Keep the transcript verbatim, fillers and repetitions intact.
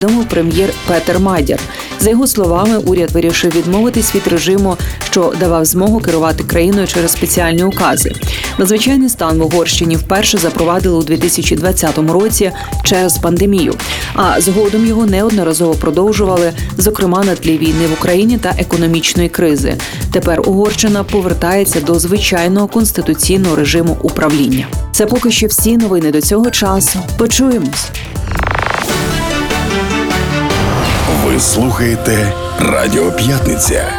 повідомив прем'єр Петер Мадяр. За його словами, уряд вирішив відмовитись від режиму, що давав змогу керувати країною через спеціальні укази. Надзвичайний стан в Угорщині вперше запровадили у дві тисячі двадцятому році через пандемію, а згодом його неодноразово продовжували, зокрема на тлі війни в Україні та економічної кризи. Тепер Угорщина повертається до звичайного конституційного режиму управління. Це поки що всі новини до цього часу. Почуємось. Ви слухаєте Радіо П'ятниця.